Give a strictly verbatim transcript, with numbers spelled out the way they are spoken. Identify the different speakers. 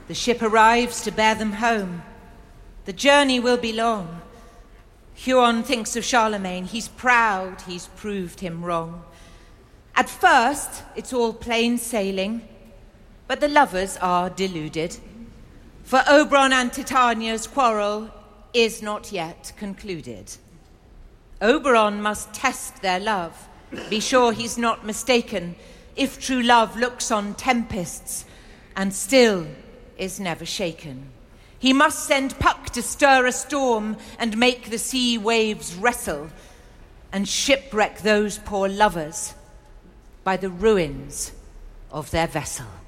Speaker 1: The ship arrives to bear them home. The journey will be long. Huon thinks of Charlemagne. He's proud he's proved him wrong. At first, it's all plain sailing, but the lovers are deluded. For Oberon and Titania's quarrel is not yet concluded. Oberon must test their love, be sure he's not mistaken, if true love looks on tempests and still is never shaken. He must send Puck to stir a storm and make the sea waves wrestle and shipwreck those poor lovers by the ruins of their vessel.